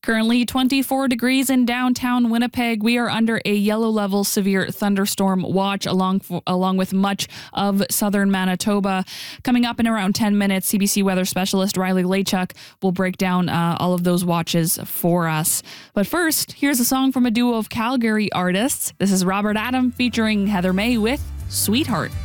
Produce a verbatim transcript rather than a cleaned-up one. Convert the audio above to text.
Currently twenty-four degrees in downtown Winnipeg. We are under a yellow level severe thunderstorm watch along along with much of southern Manitoba. Coming up in around ten minutes, C B C weather specialist Riley Lachuk will break down uh, all of those watches for us. But first, here's a song from a duo of Calgary artists. This is Robert Adam featuring Heather May with Sweetheart.